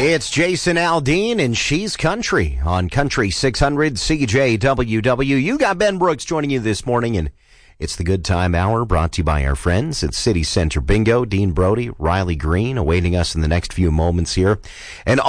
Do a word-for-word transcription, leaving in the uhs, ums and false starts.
It's Jason Aldean, and she's country on Country six hundred C J W W. You got Ben Brooks joining you this morning, and it's the Good Time Hour brought to you by our friends at City Center Bingo. Dean Brody, Riley Green awaiting us in the next few moments here. And